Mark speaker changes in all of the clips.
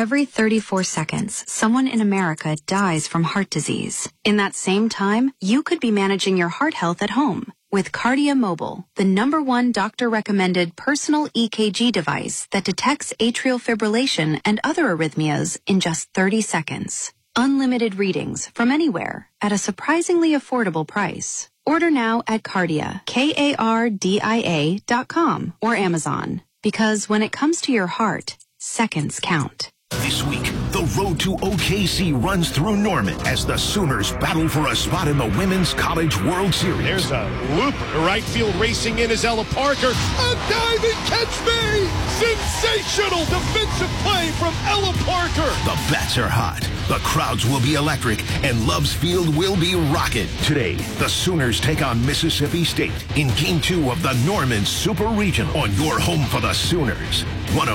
Speaker 1: Every 34 seconds, someone in America dies from heart disease. In that same time, you could be managing your heart health at home with Cardia Mobile, the #1 doctor-recommended personal EKG device that detects atrial fibrillation and other arrhythmias in just 30 seconds. Unlimited readings from anywhere at a surprisingly affordable price. Order now at Cardia, KARDIA.com or Amazon. Because when it comes to your heart, seconds count.
Speaker 2: This week, the road to OKC runs through Norman as the Sooners battle for a spot in the Women's College World Series.
Speaker 3: There's a looper. Right field racing in is Ella Parker. A diving catch me! Sensational defensive play from Ella Parker.
Speaker 2: The bats are hot. The crowds will be electric, and Love's Field will be rocking. Today, the Sooners take on Mississippi State in Game 2 of the Norman Super Regional on your home for the Sooners.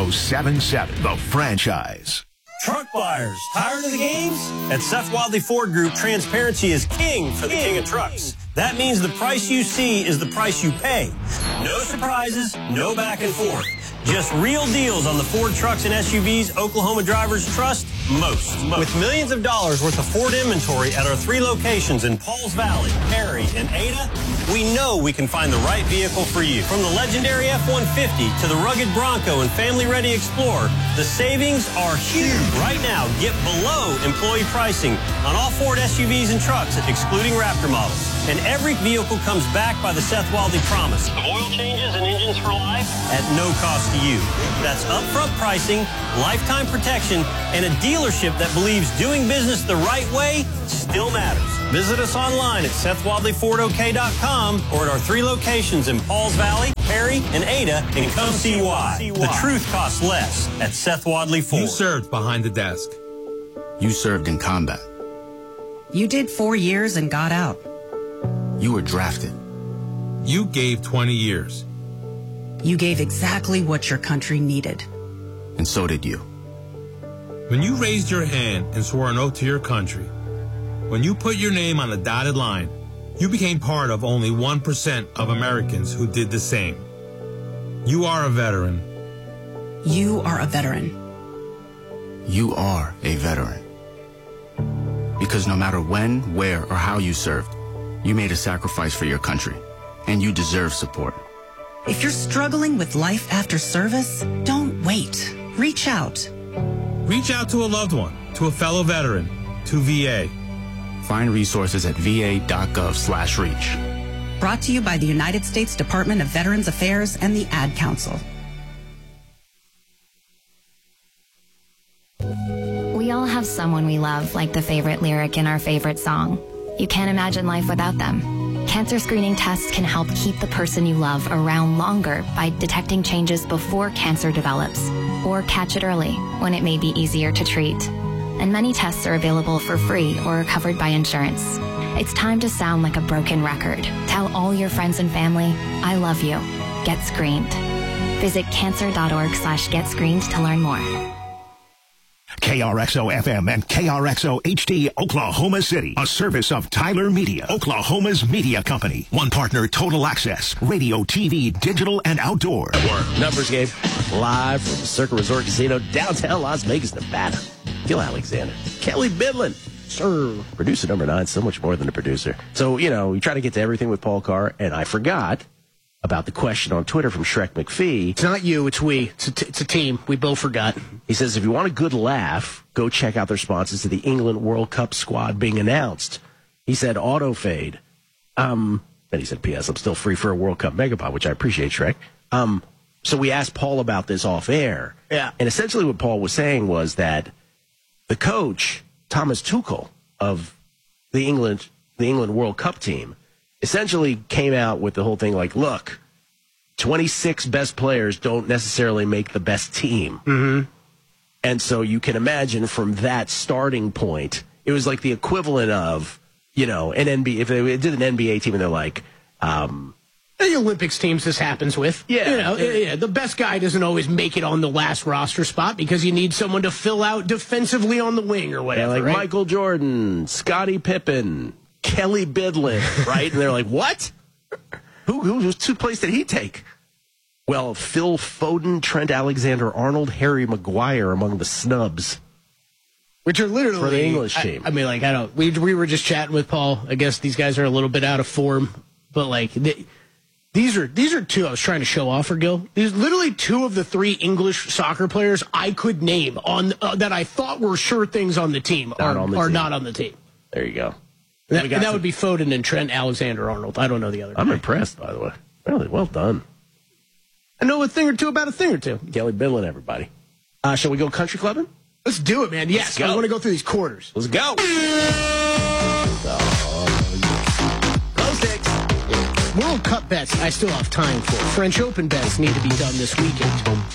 Speaker 2: 107.7 The Franchise.
Speaker 4: Truck buyers, tired of the games? At Seth Wadley Ford Group, transparency is king for the king of trucks. That means the price you see is the price you pay. No surprises, no back and forth. Just real deals on the Ford trucks and SUVs Oklahoma drivers trust most. With millions of dollars worth of Ford inventory at our 3 locations in Pauls Valley, Perry, and Ada, we know we can find the right vehicle for you. From the legendary F-150 to the rugged Bronco and family-ready Explorer, the savings are huge. Right now, get below employee pricing on all Ford SUVs and trucks, excluding Raptor models. And every vehicle comes backed by the Seth Wadley promise of oil changes and engines for life at no cost to you. That's upfront pricing, lifetime protection, and a dealership that believes doing business the right way still matters. Visit us online at SethWadleyFordOK.com or at our 3 locations in Pauls Valley, Perry, and Ada, and come see why. The truth costs less at Seth Wadley Ford.
Speaker 5: You served behind the desk.
Speaker 6: You served in combat.
Speaker 7: You did 4 years and got out.
Speaker 6: You were drafted.
Speaker 5: You gave 20 years.
Speaker 7: You gave exactly what your country needed.
Speaker 6: And so did you.
Speaker 5: When you raised your hand and swore an oath to your country, when you put your name on a dotted line, you became part of only 1% of Americans who did the same. You are a veteran.
Speaker 7: You are a veteran.
Speaker 6: You are a veteran. Because no matter when, where, or how you served, you made a sacrifice for your country, and you deserve support.
Speaker 7: If you're struggling with life after service, don't wait. Reach out.
Speaker 5: Reach out to a loved one, to a fellow veteran, to VA.
Speaker 6: Find resources at va.gov/reach.
Speaker 7: Brought to you by the United States Department of Veterans Affairs and the Ad Council.
Speaker 8: We all have someone we love, like the favorite lyric in our favorite song. You can't imagine life without them. Cancer screening tests can help keep the person you love around longer by detecting changes before cancer develops, or catch it early when it may be easier to treat. And many tests are available for free or are covered by insurance. It's time to sound like a broken record. Tell all your friends and family, I love you. Get screened. Visit cancer.org/getscreened to learn more.
Speaker 2: KRXO FM and KRXO HD Oklahoma City, a service of Tyler Media, Oklahoma's media company. One partner, Total Access, radio, TV, digital, and outdoor.
Speaker 9: Numbers game live from the Circa Resort Casino, downtown Las Vegas, Nevada. Gil Alexander, Kelly Bidlin, sir, producer number 9, so much more than a producer. So, we try to get to everything with Paul Carr, and I forgot about the question on Twitter from Shrek McPhee.
Speaker 10: It's not you, it's we. It's a team. We both forgot.
Speaker 9: He says, if you want a good laugh, go check out the responses to the England World Cup squad being announced. He said, auto fade. Then he said, P.S., I'm still free for a World Cup megapod, which I appreciate, Shrek. So we asked Paul about this off air.
Speaker 10: Yeah.
Speaker 9: And essentially what Paul was saying was that the coach, Thomas Tuchel, of the England World Cup team, essentially came out with the whole thing like, look, 26 best players don't necessarily make the best team.
Speaker 10: Mm-hmm.
Speaker 9: And so you can imagine from that starting point, it was like the equivalent of, an NBA, if they did an NBA team and they're like,
Speaker 10: the Olympics teams this happens with.
Speaker 9: Yeah.
Speaker 10: The best guy doesn't always make it on the last roster spot because you need someone to fill out defensively on the wing or whatever.
Speaker 9: Yeah, like
Speaker 10: right?
Speaker 9: Michael Jordan, Scottie Pippen, Kelly Bidlin, right? And they're like, what? Whose place did he take? Well, Phil Foden, Trent Alexander-Arnold, Harry Maguire among the snubs.
Speaker 10: Which are literally
Speaker 9: for the English team.
Speaker 10: I mean, like, I don't. We were just chatting with Paul. I guess these guys are a little bit out of form, but like these are two I was trying to show off for Gil. These literally two of the three English soccer players I could name on that I thought were sure things on the team are not on the team.
Speaker 9: There you go.
Speaker 10: And that would be Foden and Trent Alexander-Arnold. I don't know the other.
Speaker 9: I'm
Speaker 10: guy.
Speaker 9: impressed, by the way. Really well done.
Speaker 10: I know a thing or two about a thing or two.
Speaker 9: Kelly Bidlin, everybody. Shall we go country clubbing?
Speaker 10: Let's do it, man. Yes, I want to go through these quarters.
Speaker 9: Let's go. Close six.
Speaker 10: World Cup bets I still have time for. French Open bets need to be done this weekend.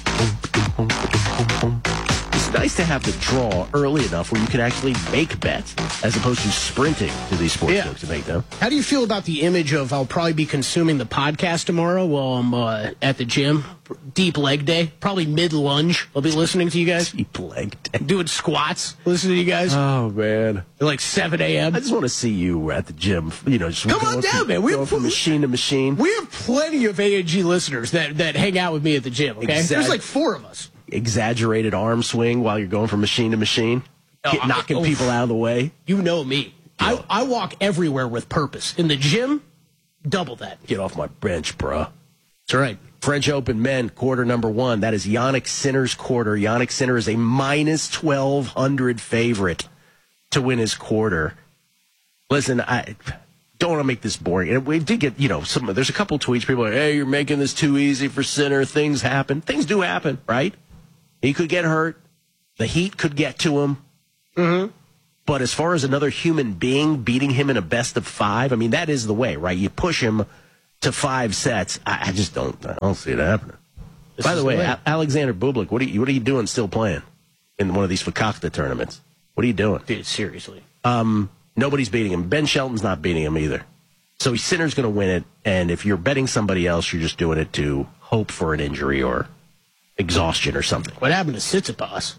Speaker 9: It's nice to have the draw early enough where you can actually make bets as opposed to sprinting to these sports books to make them.
Speaker 10: How do you feel about the image of I'll probably be consuming the podcast tomorrow while I'm at the gym? Deep leg day. Probably mid-lunge. I'll be listening to you guys.
Speaker 9: Deep leg day.
Speaker 10: Doing squats. Listening to you guys.
Speaker 9: Oh, man.
Speaker 10: At like 7 a.m.
Speaker 9: I just want to see you at the gym. You know, just
Speaker 10: come on down, man.
Speaker 9: Going from machine to machine.
Speaker 10: We have plenty of AAG listeners that hang out with me at the gym, okay? There's like 4 of us.
Speaker 9: Exaggerated arm swing while you're going from machine to machine. Knocking people out of the way.
Speaker 10: You know me. I walk everywhere with purpose. In the gym, double that.
Speaker 9: Get off my bench, bruh.
Speaker 10: That's right.
Speaker 9: French Open men, quarter number 1. That is Yannick Sinner's quarter. Yannick Sinner is a minus 1,200 favorite to win his quarter. Listen, I don't want to make this boring. And we did get, there's a couple tweets. People are like, hey, you're making this too easy for Sinner. Things happen. Things do happen, right? He could get hurt. The heat could get to him.
Speaker 10: Mm-hmm.
Speaker 9: But as far as another human being beating him in a best of 5, I mean, that is the way, right? You push him to 5 sets. I just don't see it happening. By the way, Alexander Bublik, what are you doing still playing in one of these Fakakta tournaments? What are you doing?
Speaker 10: Dude, seriously.
Speaker 9: Nobody's beating him. Ben Shelton's not beating him either. So Sinner's going to win it, and if you're betting somebody else, you're just doing it to hope for an injury or exhaustion or something.
Speaker 10: What happened to Tsitsipas?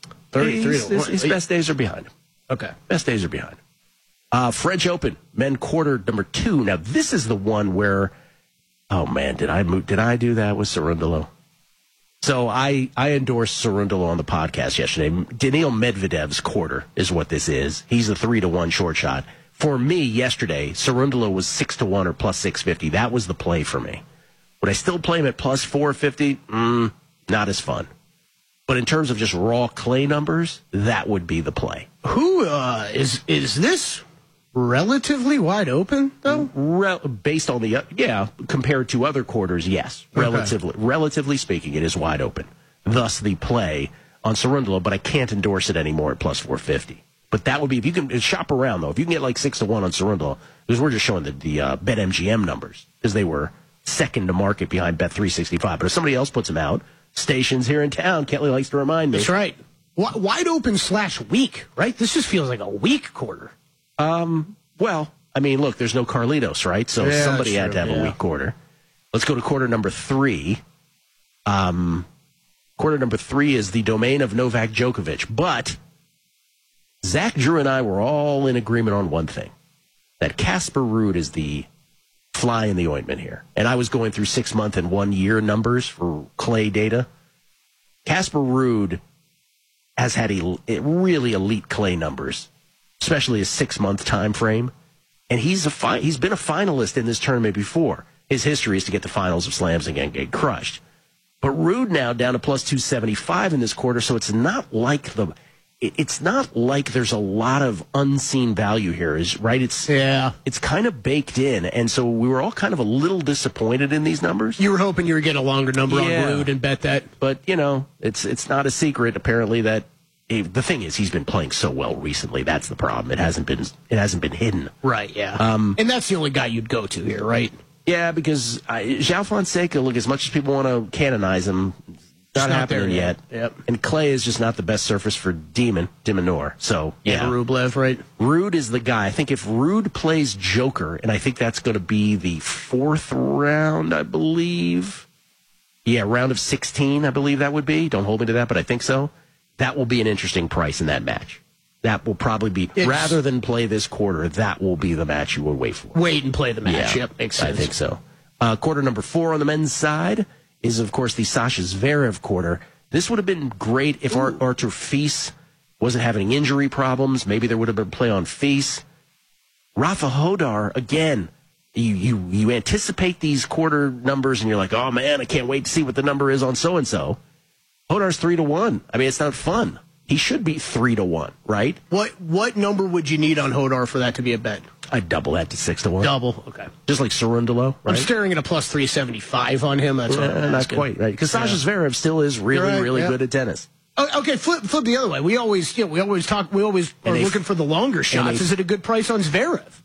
Speaker 10: 33-1.
Speaker 9: His best days are behind him.
Speaker 10: Okay.
Speaker 9: Best days are behind him. French Open, men quarter number 2. Now, this is the one where, oh, man, did I do that with Cerundolo? So I endorsed Cerundolo on the podcast yesterday. Daniil Medvedev's quarter is what this is. He's a 3-1 short shot. For me, yesterday, Cerundolo was 6-1 or plus 650. That was the play for me. Would I still play him at plus 450? Not as fun. But in terms of just raw clay numbers, that would be the play.
Speaker 10: Who is this relatively wide open, though?
Speaker 9: Based on compared to other quarters, yes. Relatively speaking, it is wide open. Thus the play on Cerundolo, but I can't endorse it anymore at plus 450. But that would be, if you can shop around, though, if you can get like 6-1 on Cerundolo, because we're just showing the BetMGM numbers, because they were second to market behind Bet365. But if somebody else puts them out, stations here in town, Kelly likes to remind me.
Speaker 10: That's right. Wide open / weak, right? This just feels like a weak quarter.
Speaker 9: Well, I mean, look, there's no Carlitos, right? So somebody had to have a weak quarter. Let's go to quarter number 3. Quarter number 3 is the domain of Novak Djokovic. But Zach Drew and I were all in agreement on one thing, that Casper Ruud is the fly in the ointment here. And I was going through 6-month and 1-year numbers for clay data. Casper Ruud has had really elite clay numbers, especially a 6-month time frame. And he's been a finalist in this tournament before. His history is to get to finals of slams and get crushed. But Ruud now down to plus 275 in this quarter, so it's not like there's a lot of unseen value here, right? It's kind of baked in, and so we were all kind of a little disappointed in these numbers.
Speaker 10: You were hoping you were getting a longer number on Ruud and bet that,
Speaker 9: but it's not a secret apparently that the thing is he's been playing so well recently. That's the problem. It hasn't been hidden.
Speaker 10: Right? Yeah. And that's the only guy you'd go to here, right?
Speaker 9: Yeah, because João Fonseca, look, as much as people want to canonize him, not happening yet.
Speaker 10: Yep.
Speaker 9: And clay is just not the best surface for de Minaur. So, yeah.
Speaker 10: Rublev, right?
Speaker 9: Ruud is the guy. I think if Ruud plays Joker, and I think that's going to be the 4th round, I believe. Yeah, round of 16, I believe that would be. Don't hold me to that, but I think so. That will be an interesting price in that match. That will probably be, rather than play this quarter, that will be the match you will wait for.
Speaker 10: Wait and play the match. Yep, makes sense.
Speaker 9: I think so. Quarter number 4 on the men's side is, of course, the Sasha Zverev quarter. This would have been great if Artur Fils wasn't having injury problems. Maybe there would have been play on Fils. Rafa Hodar, again, you anticipate these quarter numbers, and you're like, oh, man, I can't wait to see what the number is on so-and-so. Hodar's 3-1. I mean, it's not fun. He should be 3-1, right?
Speaker 10: What number would you need on Hodar for that to be a bet?
Speaker 9: I'd double that to 6-1.
Speaker 10: Double, okay.
Speaker 9: Just like Cerundolo, right?
Speaker 10: I'm staring at a plus 375 on him. That's
Speaker 9: not quite, right? Because Sasha Zverev still is really good at tennis.
Speaker 10: Oh, okay, flip the other way. We always are looking for the longer shots. Is it a good price on Zverev?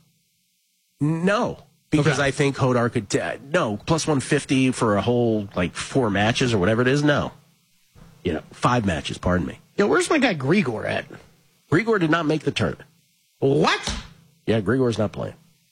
Speaker 9: No, because I think Hodar could. Plus 150 for a whole 4 matches or whatever it is. No, 5 matches. Pardon me.
Speaker 10: Yeah, where's my guy Grigor at?
Speaker 9: Grigor did not make the tournament.
Speaker 10: What?
Speaker 9: Yeah, Grigor's not playing.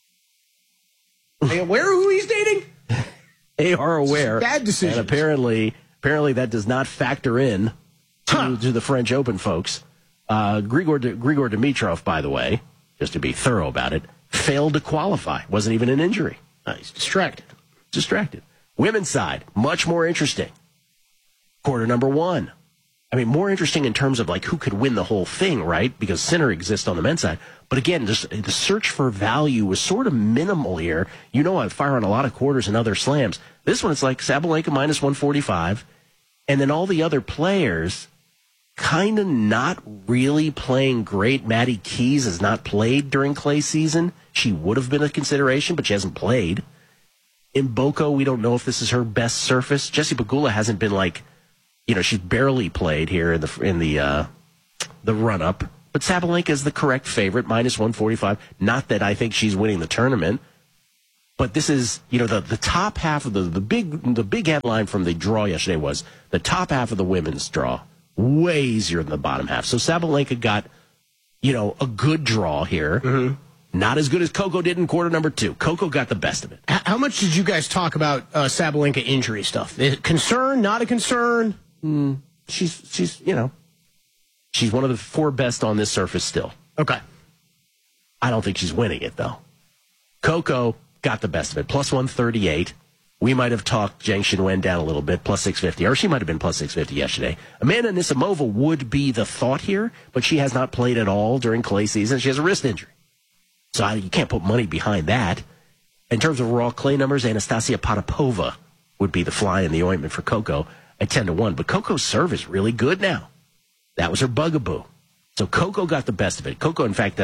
Speaker 10: Are you aware of who he's dating?
Speaker 9: They are aware.
Speaker 10: Bad decision.
Speaker 9: And apparently that does not factor in to the French Open folks. Grigor Dimitrov, by the way, just to be thorough about it, failed to qualify. Wasn't even an injury.
Speaker 10: He's distracted.
Speaker 9: Women's side, much more interesting. Quarter number 1. I mean, more interesting in terms of who could win the whole thing, right? Because Sinner exists on the men's side. But again, just the search for value was sort of minimal here. I fire on a lot of quarters and other slams. This one, it's Sabalenka minus 145. And then all the other players kind of not really playing great. Maddie Keys has not played during clay season. She would have been a consideration, but she hasn't played. In Boko, we don't know if this is her best surface. Jessie Pegula hasn't been she's barely played here in the run-up. But Sabalenka is the correct favorite, minus 145. Not that I think she's winning the tournament. But this is, the top half of the big headline from the draw yesterday was the top half of the women's draw way easier than the bottom half. So Sabalenka got, a good draw here. Mm-hmm. Not as good as Coco did in quarter number 2. Coco got the best of it.
Speaker 10: How much did you guys talk about Sabalenka injury stuff? Is it concern, not a concern?
Speaker 9: She's one of the 4 best on this surface still.
Speaker 10: Okay.
Speaker 9: I don't think she's winning it, though. Coco got the best of it, plus 138. We might have talked Zhang Xinwen down a little bit, plus 650, or she might have been plus 650 yesterday. Amanda Anisimova would be the thought here, but she has not played at all during clay season. She has a wrist injury. So you can't put money behind that. In terms of raw clay numbers, Anastasia Potapova would be the fly in the ointment for Coco at 10-1. But Coco's serve is really good now. That was her bugaboo. So Coco got the best of it. Coco, in fact,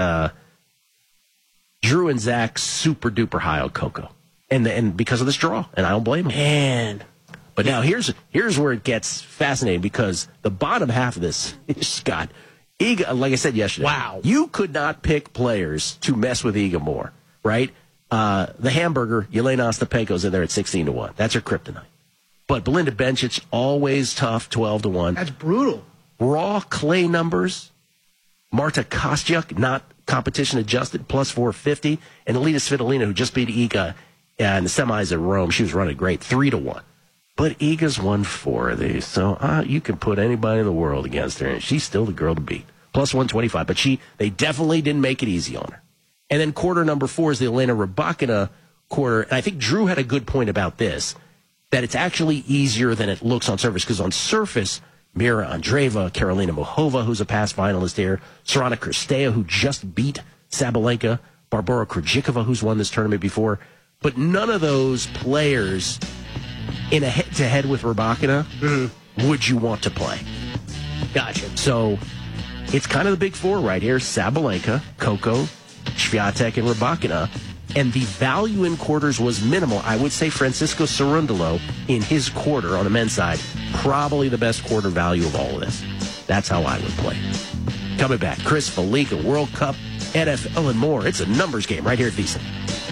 Speaker 9: Drew and Zach super duper high on Coco. And because of this draw, and I don't blame them.
Speaker 10: Man.
Speaker 9: But now here's where it gets fascinating, because the bottom half of this, Scott, Iga, like I said yesterday,
Speaker 10: wow,
Speaker 9: you could not pick players to mess with Iga more, right? The hamburger, Yelena Ostapenko's in there at 16-1. That's her kryptonite. But Belinda Bencic, always tough, 12-1.
Speaker 10: That's brutal.
Speaker 9: Raw clay numbers, Marta Kostyuk, not competition adjusted, plus 450. And Alina Svitolina, who just beat Iga in the semis at Rome, she was running great, 3-1. But Iga's won 4 of these, so you can put anybody in the world against her, and she's still the girl to beat. Plus 125, but they definitely didn't make it easy on her. And then quarter number 4 is the Elena Rybakina quarter, and I think Drew had a good point about this, that it's actually easier than it looks on surface, because on surface, Mira Andreeva, Karolina Muchova, who's a past finalist here, Sorana Cirstea, who just beat Sabalenka, Barbora Krejcikova, who's won this tournament before, but none of those players in a head-to-head with Rybakina would you want to play.
Speaker 10: Gotcha.
Speaker 9: So it's kind of the big 4 right here: Sabalenka, Coco, Swiatek, and Rybakina. And the value in quarters was minimal. I would say Francisco Cerundolo in his quarter on the men's side, probably the best quarter value of all of this. That's how I would play. Coming back, Chris Fallica, World Cup, NFL, and more. It's a numbers game right here at VSiN.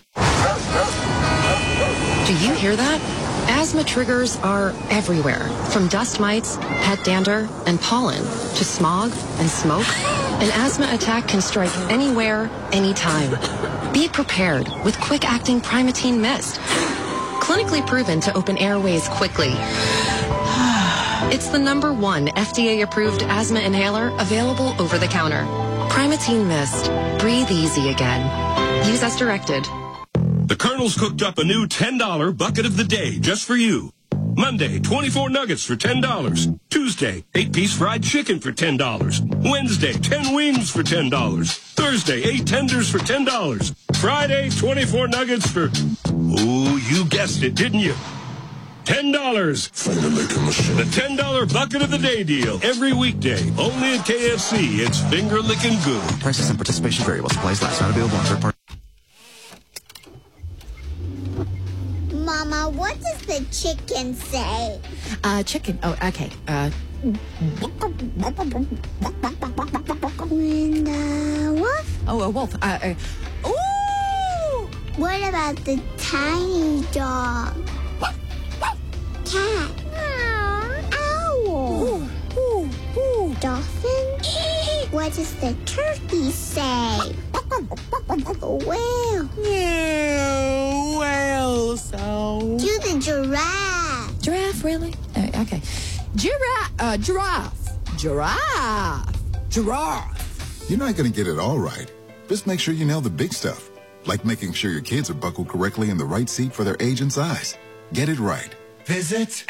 Speaker 11: Do you hear that? Asthma triggers are everywhere, from dust mites, pet dander, and pollen, to smog and smoke. An asthma attack can strike anywhere, anytime. Be prepared with quick-acting Primatene Mist. Clinically proven to open airways quickly. It's the #1 FDA-approved asthma inhaler available over the counter. Primatene Mist. Breathe easy again. Use as directed.
Speaker 12: The Colonel's cooked up a new $10 bucket of the day just for you. Monday, 24 nuggets for $10. Tuesday, 8-piece fried chicken for $10. Wednesday, 10 wings for $10. Thursday, 8 tenders for $10. Friday, 24 nuggets for, oh, you guessed it, didn't you? $10. The $10 bucket of the day deal. Every weekday. Only at KFC. It's finger licking good.
Speaker 13: Prices and participation vary while supplies last. Not available on third party.
Speaker 14: Mama, what does the chicken say?
Speaker 15: Chicken. Oh, okay.
Speaker 14: When the wolf?
Speaker 15: Oh, a wolf.
Speaker 14: Ooh! What about the tiny dog? Cat. Owl. Dolphin. What does the turkey say? Whale.
Speaker 15: Whale. So.
Speaker 14: Do the giraffe.
Speaker 15: Giraffe, really? Okay. Giraffe.
Speaker 16: You're not going to get it all right. Just make sure you nail the big stuff, like making sure your kids are buckled correctly in the right seat for their age and size. Get it right.
Speaker 17: Visit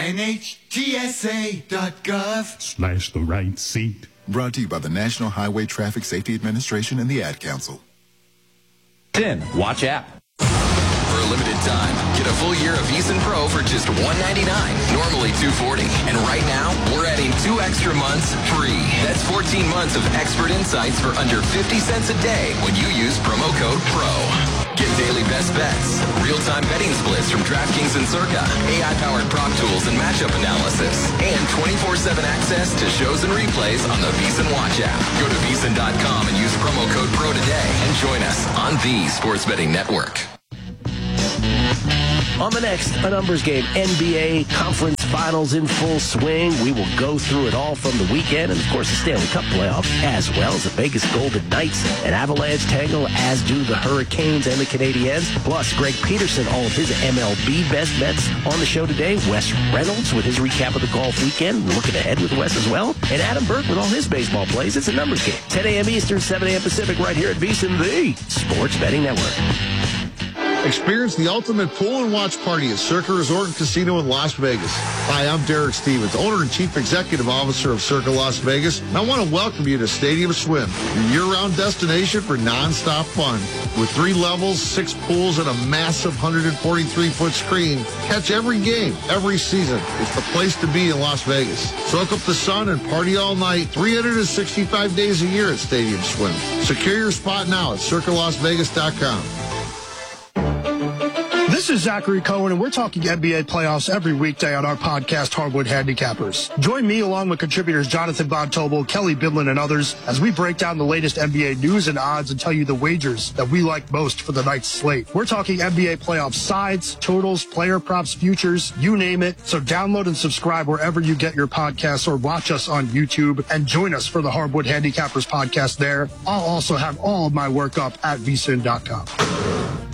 Speaker 17: NHTSA.gov/the right seat.
Speaker 16: Brought to you by the National Highway Traffic Safety Administration and the Ad Council.
Speaker 18: 10. Watch app. For a limited time, get a full year of VEASAN Pro for just $199, normally $240. And right now, we're adding 2 extra months free. That's 14 months of expert insights for under 50 cents a day when you use promo code PRO. Get daily best bets, real-time betting splits from DraftKings and Circa, AI-powered prop tools and matchup analysis, and 24/7 access to shows and replays on the VEASAN Watch app. Go to VEASAN.com and use promo code PRO today and join us on the Sports Betting Network.
Speaker 9: On the next, a numbers game, NBA Conference Finals in full swing. We will go through it all from the weekend and, of course, the Stanley Cup playoffs, as well as the Vegas Golden Knights and Avalanche tangle, as do the Hurricanes and the Canadiens. Plus, Greg Peterson, all of his MLB best bets on the show today. Wes Reynolds with his recap of the golf weekend, looking ahead with Wes as well. And Adam Burke with all his baseball plays. It's a numbers game. 10 a.m. Eastern, 7 a.m. Pacific, right here at VEASAN, the Sports Betting Network.
Speaker 3: Experience the ultimate pool and watch party at Circa Resort and Casino in Las Vegas. Hi, I'm Derek Stevens, owner and chief executive officer of Circa Las Vegas, and I want to welcome you to Stadium Swim, your year-round destination for non-stop fun. With 3 levels, 6 pools, and a massive 143-foot screen, catch every game, every season. It's the place to be in Las Vegas. Soak up the sun and party all night, 365 days a year at Stadium Swim. Secure your spot now at CircaLasVegas.com.
Speaker 19: This is Zachary Cohen, and we're talking NBA playoffs every weekday on our podcast, Hardwood Handicappers. Join me along with contributors Jonathan Von Tobel, Kelly Bidlin, and others as we break down the latest NBA news and odds and tell you the wagers that we like most for the night's slate. We're talking NBA playoff sides, totals, player props, futures, you name it. So download and subscribe wherever you get your podcasts or watch us on YouTube and join us for the Hardwood Handicappers podcast there. I'll also have all of my work up at VEASAN.com.